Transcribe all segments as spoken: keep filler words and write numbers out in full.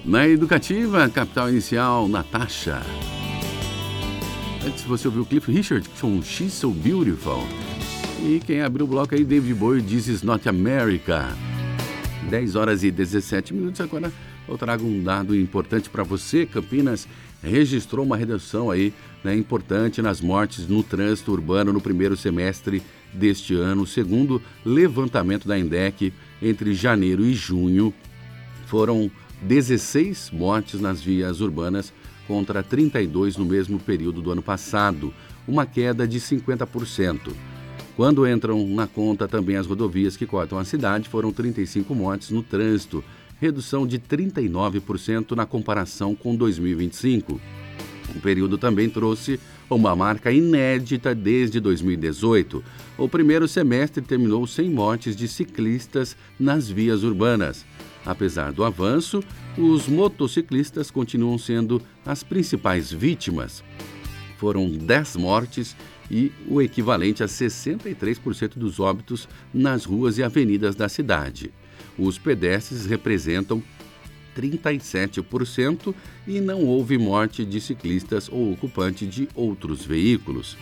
Na Educativa, Capital Inicial, Natasha. Antes você ouviu o Cliff Richard com She's So Beautiful. E quem abriu o bloco aí, David Bowie, This Is Not America. dez horas e dezessete minutos. Agora eu trago um dado importante para você. Campinas registrou uma redução aí, né, importante nas mortes no trânsito urbano no primeiro semestre deste ano. Segundo levantamento da INDEC, entre janeiro e junho, foram dezesseis mortes nas vias urbanas contra trinta e dois no mesmo período do ano passado, uma queda de cinquenta por cento. Quando entram na conta também as rodovias que cortam a cidade, foram trinta e cinco mortes no trânsito, redução de trinta e nove por cento na comparação com dois mil e vinte e cinco. O período também trouxe uma marca inédita desde dois mil e dezoito. O primeiro semestre terminou sem mortes de ciclistas nas vias urbanas. Apesar do avanço, os motociclistas continuam sendo as principais vítimas. Foram dez mortes e o equivalente a sessenta e três por cento dos óbitos nas ruas e avenidas da cidade. Os pedestres representam trinta e sete por cento e não houve morte de ciclistas ou ocupante de outros veículos.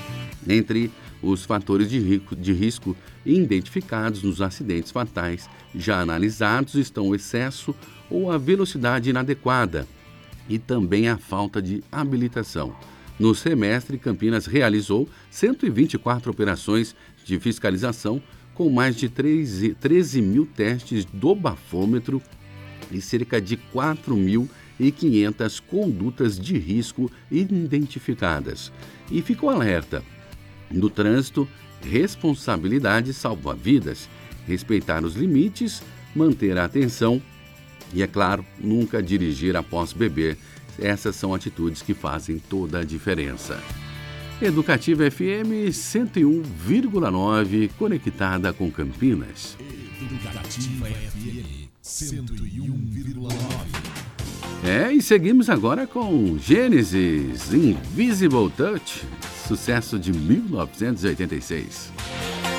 Entre os fatores de risco, de risco identificados nos acidentes fatais já analisados estão o excesso ou a velocidade inadequada e também a falta de habilitação. No semestre, Campinas realizou cento e vinte e quatro operações de fiscalização com mais de treze mil testes do bafômetro e cerca de quatro mil e quinhentas condutas de risco identificadas. E ficou alerta: no trânsito, responsabilidade salva vidas, respeitar os limites, manter a atenção e, é claro, nunca dirigir após beber. Essas são atitudes que fazem toda a diferença. Educativa F M cento e um vírgula nove, conectada com Campinas. Educativa F M cento e um vírgula nove. É, e seguimos agora com Gênesis, Invisible Touch, sucesso de mil novecentos e oitenta e seis.